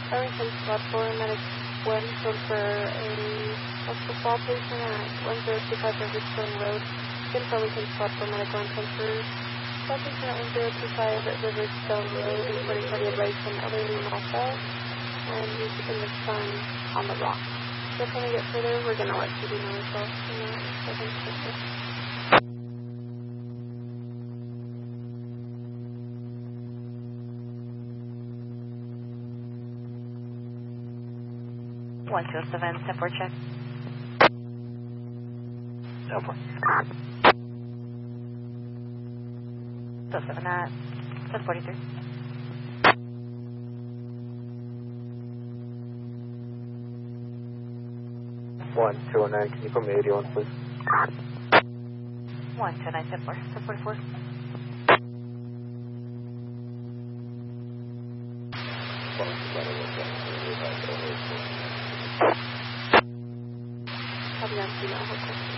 Arlington Squad 4, medic 1, transfer a hospital fall patient at 1025 Riverstone Road. Confirm Arlington Squad 4, medic 1, transfer fall patient at 1025 Riverstone Road, reporting cardiac ablation, elderly and also, and he's in the sun on the rock. So if we get further, we're going to let you know as well. One two seven, 10-4 check. 10-4. 7 at 1043. One 209. Can you put me 81, please? 129, 10-4, 1044. I'll be on to you now, okay.